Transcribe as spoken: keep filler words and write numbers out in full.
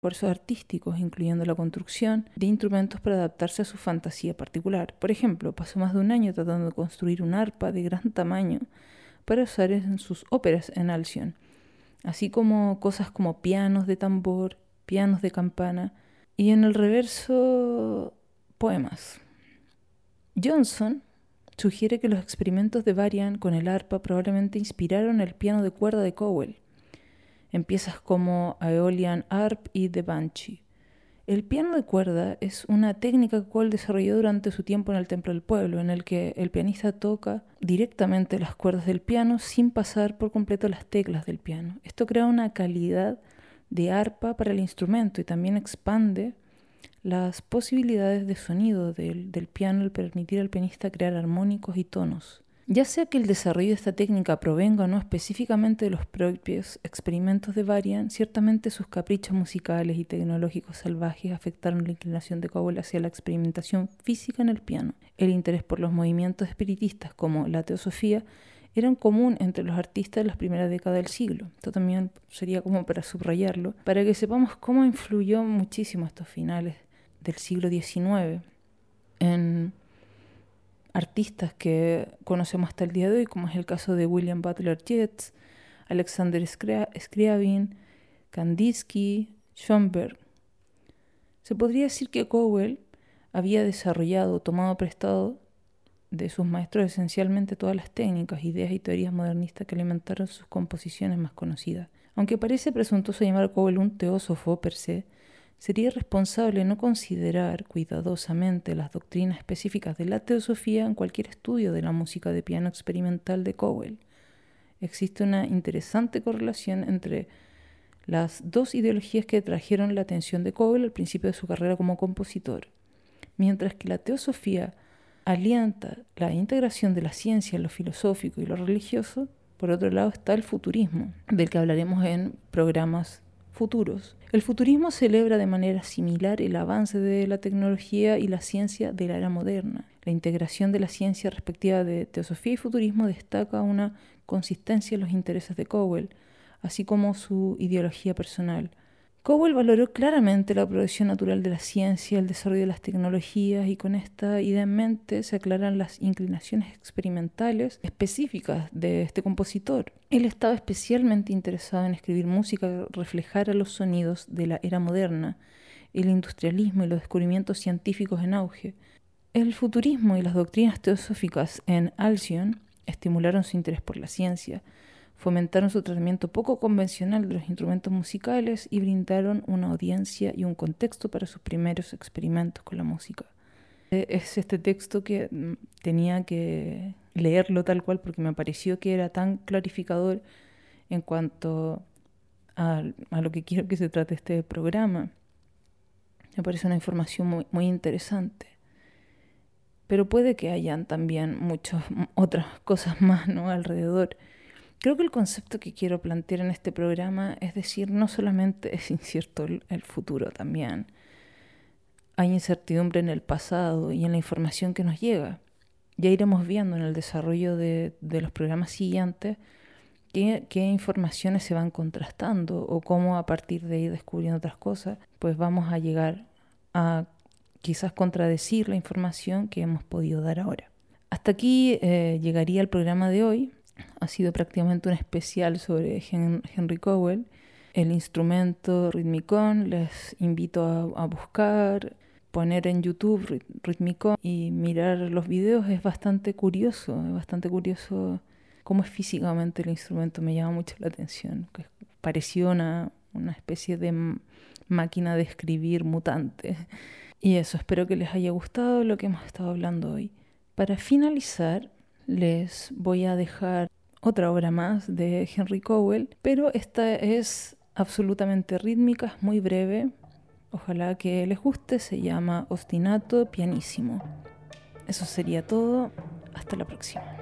esfuerzos artísticos, incluyendo la construcción de instrumentos para adaptarse a su fantasía particular. Por ejemplo, pasó más de un año tratando de construir un arpa de gran tamaño para usar en sus óperas en Alcyon, así como cosas como pianos de tambor, pianos de campana y en el reverso poemas. Johnson sugiere que los experimentos de Varian con el arpa probablemente inspiraron el piano de cuerda de Cowell, en piezas como Aeolian Harp y The Banshee. El piano de cuerda es una técnica que Cowell desarrolló durante su tiempo en el Templo del Pueblo, en el que el pianista toca directamente las cuerdas del piano sin pasar por completo las teclas del piano. Esto crea una calidad de arpa para el instrumento y también expande las posibilidades de sonido del, del piano al permitir al pianista crear armónicos y tonos. Ya sea que el desarrollo de esta técnica provenga o no específicamente de los propios experimentos de Varian, ciertamente sus caprichos musicales y tecnológicos salvajes afectaron la inclinación de Cowell hacia la experimentación física en el piano. El interés por los movimientos espiritistas como la teosofía era un común entre los artistas de las primeras décadas del siglo. Esto también sería como para subrayarlo, para que sepamos cómo influyó muchísimo estos finales del siglo diecinueve en artistas que conocemos hasta el día de hoy, como es el caso de William Butler Yeats, Alexander Scriabin, Kandinsky, Schoenberg. Se podría decir que Cowell había desarrollado o tomado prestado de sus maestros esencialmente todas las técnicas, ideas y teorías modernistas que alimentaron sus composiciones más conocidas. Aunque parece presuntuoso llamar a Cowell un teósofo per se, sería irresponsable no considerar cuidadosamente las doctrinas específicas de la teosofía en cualquier estudio de la música de piano experimental de Cowell. Existe una interesante correlación entre las dos ideologías que atrajeron la atención de Cowell al principio de su carrera como compositor. Mientras que la teosofía alienta la integración de la ciencia en lo filosófico y lo religioso, por otro lado está el futurismo, del que hablaremos en programas futuros. El futurismo celebra de manera similar el avance de la tecnología y la ciencia de la era moderna. La integración de la ciencia respectiva de teosofía y futurismo destaca una consistencia en los intereses de Cowell, así como su ideología personal. Cowell valoró claramente la progresión natural de la ciencia, el desarrollo de las tecnologías, y con esta idea en mente se aclaran las inclinaciones experimentales específicas de este compositor. Él estaba especialmente interesado en escribir música que reflejara los sonidos de la era moderna, el industrialismo y los descubrimientos científicos en auge. El futurismo y las doctrinas teosóficas en Alcyon estimularon su interés por la ciencia, fomentaron su tratamiento poco convencional de los instrumentos musicales y brindaron una audiencia y un contexto para sus primeros experimentos con la música. Es este texto que tenía que leerlo tal cual porque me pareció que era tan clarificador en cuanto a, a lo que quiero que se trate este programa. Me parece una información muy, muy interesante. Pero puede que hayan también muchas otras cosas más, ¿no?, alrededor. Creo que el concepto que quiero plantear en este programa es decir, no solamente es incierto el, el futuro también. Hay incertidumbre en el pasado y en la información que nos llega. Ya iremos viendo en el desarrollo de, de los programas siguientes qué, qué informaciones se van contrastando o cómo a partir de ahí descubriendo otras cosas, pues vamos a llegar a quizás contradecir la información que hemos podido dar ahora. Hasta aquí eh, llegaría el programa de hoy. Ha sido prácticamente un especial sobre Henry Cowell, el instrumento Rhythmicon. Les invito a, a buscar, poner en YouTube Rhythmicon y mirar los videos. Es bastante curioso, es bastante curioso cómo es físicamente el instrumento. Me llama mucho la atención. Pareció una, una especie de m- máquina de escribir mutante. Y eso, espero que les haya gustado lo que hemos estado hablando hoy. Para finalizar, les voy a dejar otra obra más de Henry Cowell, pero esta es absolutamente rítmica, es muy breve. Ojalá que les guste, se llama Ostinato Pianissimo. Eso sería todo, hasta la próxima.